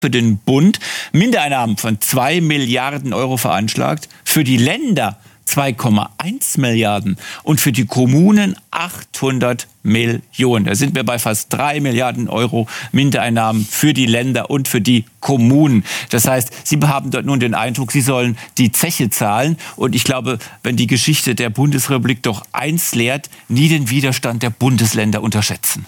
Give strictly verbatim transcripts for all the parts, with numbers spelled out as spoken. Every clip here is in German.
für den Bund Mindereinnahmen von zwei Milliarden Euro veranschlagt, für die Länder zwei Komma eins Milliarden und für die Kommunen achthundert Millionen. Da sind wir bei fast drei Milliarden Euro Mindereinnahmen für die Länder und für die Kommunen. Das heißt, Sie haben dort nun den Eindruck, Sie sollen die Zeche zahlen. Und ich glaube, wenn die Geschichte der Bundesrepublik doch eins lehrt, nie den Widerstand der Bundesländer unterschätzen.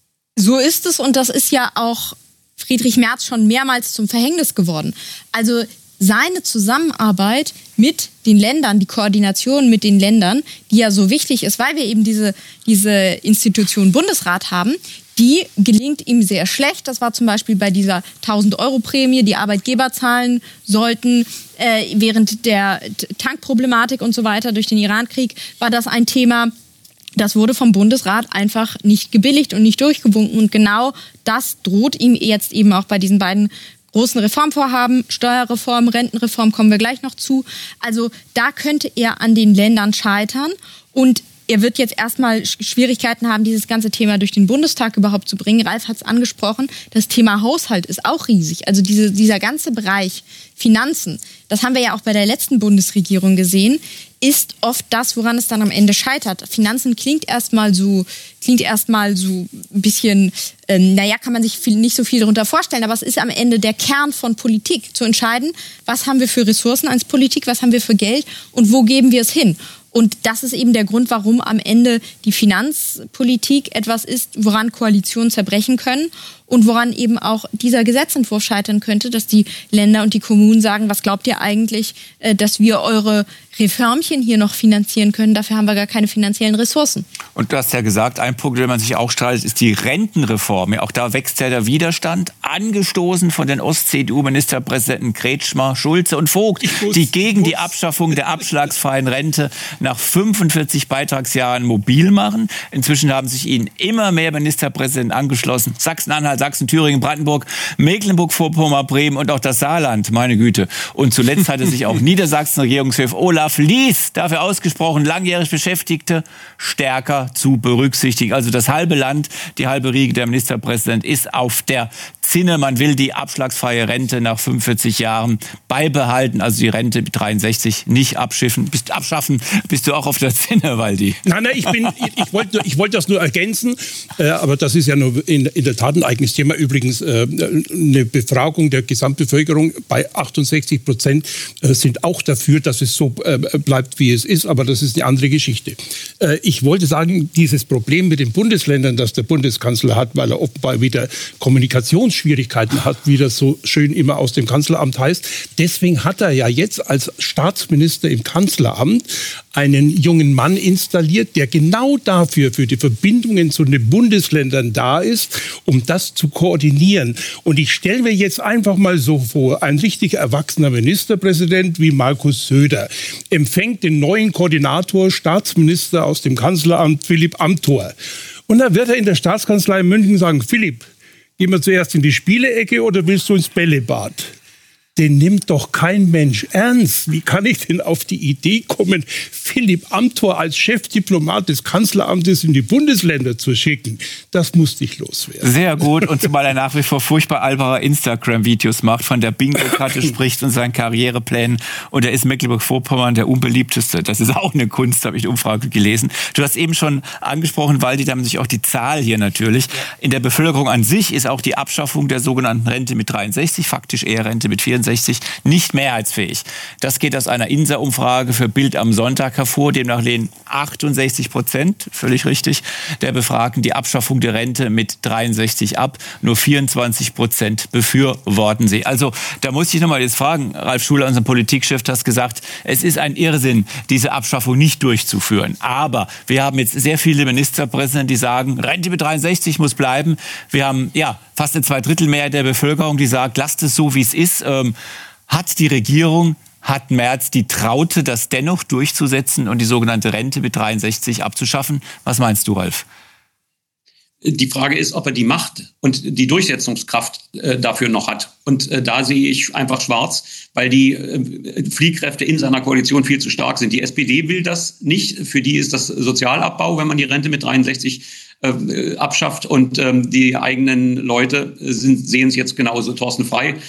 So ist es, und das ist ja auch Friedrich Merz schon mehrmals zum Verhängnis geworden. Also seine Zusammenarbeit mit den Ländern, die Koordination mit den Ländern, die ja so wichtig ist, weil wir eben diese, diese Institution Bundesrat haben, die gelingt ihm sehr schlecht. Das war zum Beispiel bei dieser tausend-Euro-Prämie, die Arbeitgeber zahlen sollten. Äh, während der Tankproblematik und so weiter durch den Irankrieg war das ein Thema. Das wurde vom Bundesrat einfach nicht gebilligt und nicht durchgewunken. Und genau das droht ihm jetzt eben auch bei diesen beiden großen Reformvorhaben, Steuerreform, Rentenreform, kommen wir gleich noch zu. Also da könnte er an den Ländern scheitern, und er wird jetzt erstmal Schwierigkeiten haben, dieses ganze Thema durch den Bundestag überhaupt zu bringen. Ralf hat es angesprochen, das Thema Haushalt ist auch riesig. Also diese, dieser ganze Bereich Finanzen, das haben wir ja auch bei der letzten Bundesregierung gesehen, ist oft das, woran es dann am Ende scheitert. Finanzen klingt erstmal so, klingt erstmal so ein bisschen, ähm, naja, kann man sich viel, nicht so viel darunter vorstellen, aber es ist am Ende der Kern von Politik, zu entscheiden, was haben wir für Ressourcen als Politik, was haben wir für Geld und wo geben wir es hin. Und das ist eben der Grund, warum am Ende die Finanzpolitik etwas ist, woran Koalitionen zerbrechen können und woran eben auch dieser Gesetzentwurf scheitern könnte, dass die Länder und die Kommunen sagen, was glaubt ihr eigentlich, dass wir eure Reformchen hier noch finanzieren können? Dafür haben wir gar keine finanziellen Ressourcen. Und du hast ja gesagt, ein Punkt, den man sich auch streitet, ist die Rentenreform. Ja, auch da wächst ja der Widerstand, angestoßen von den Ost-C D U-Ministerpräsidenten Kretschmer, Schulze und Vogt, muss, die gegen die Abschaffung der abschlagsfreien Rente nach fünfundvierzig Beitragsjahren mobil machen. Inzwischen haben sich ihnen immer mehr Ministerpräsidenten angeschlossen. Sachsen-Anhalt, Sachsen, Thüringen, Brandenburg, Mecklenburg-Vorpommern, Bremen und auch das Saarland, meine Güte. Und zuletzt hatte sich auch Niedersachsen-Regierungschef Olaf Lies dafür ausgesprochen, langjährig Beschäftigte stärker zu berücksichtigen. Also das halbe Land, die halbe Riege der Ministerpräsident ist auf der Zinne. Man will die abschlagsfreie Rente nach fünfundvierzig Jahren beibehalten, also die Rente mit dreiundsechzig nicht abschiffen. Bist, abschaffen. Bist du auch auf der Zinne, Waldi? Nein, nein, ich, bin, ich, ich wollte ich wollt das nur ergänzen, äh, aber das ist ja nur in, in der Tat ein eigenes Thema. Übrigens äh, eine Befragung der Gesamtbevölkerung bei achtundsechzig Prozent äh, sind auch dafür, dass es so äh, bleibt, wie es ist, aber das ist eine andere Geschichte. Äh, ich wollte sagen, dieses Problem mit den Bundesländern, das der Bundeskanzler hat, weil er offenbar wieder Kommunikationsschwierigkeiten hat, wie das so schön immer aus dem Kanzleramt heißt. Deswegen hat er ja jetzt als Staatsminister im Kanzleramt einen jungen Mann installiert, der genau dafür, für die Verbindungen zu den Bundesländern da ist, um das zu koordinieren. Und ich stelle mir jetzt einfach mal so vor, ein richtig erwachsener Ministerpräsident wie Markus Söder empfängt den neuen Koordinator, Staatsminister aus dem Kanzleramt, Philipp Amthor. Und dann wird er in der Staatskanzlei in München sagen, Philipp, gehen wir zuerst in die Spielecke oder willst du ins Bällebad? Den nimmt doch kein Mensch ernst. Wie kann ich denn auf die Idee kommen, Philipp Amthor als Chefdiplomat des Kanzleramtes in die Bundesländer zu schicken? Das musste ich loswerden. Sehr gut. Und zumal er nach wie vor furchtbar albere Instagram-Videos macht, von der Bingo-Karte spricht und seinen Karriereplänen. Und er ist Mecklenburg-Vorpommern der unbeliebteste. Das ist auch eine Kunst, habe ich die Umfrage gelesen. Du hast eben schon angesprochen, Waldi, da haben sich auch die Zahl hier natürlich. In der Bevölkerung an sich ist auch die Abschaffung der sogenannten Rente mit dreiundsechzig, faktisch eher Rente mit vierundsechzig, nicht mehrheitsfähig. Das geht aus einer I N S A-Umfrage für Bild am Sonntag hervor. Demnach lehnen achtundsechzig Prozent, völlig richtig, der Befragten die Abschaffung der Rente mit dreiundsechzig ab. Nur vierundzwanzig Prozent befürworten sie. Also da muss ich nochmal jetzt fragen, Ralf Schuler, unser Politikchef, hat gesagt, es ist ein Irrsinn, diese Abschaffung nicht durchzuführen. Aber wir haben jetzt sehr viele Ministerpräsidenten, die sagen, Rente mit dreiundsechzig muss bleiben. Wir haben ja fast eine Zweidrittelmehrheit der Bevölkerung, die sagt, lasst es so, wie es ist. Ähm, hat die Regierung, hat Merz die Traute, das dennoch durchzusetzen und die sogenannte Rente mit dreiundsechzig abzuschaffen? Was meinst du, Ralf? Die Frage ist, ob er die Macht und die Durchsetzungskraft äh, dafür noch hat. Und äh, da sehe ich einfach schwarz, weil die äh, Fliehkräfte in seiner Koalition viel zu stark sind. Die S P D will das nicht. Für die ist das Sozialabbau, wenn man die Rente mit dreiundsechzig äh, abschafft und ähm, die eigenen Leute sind, sehen es jetzt genauso. Thorsten Frey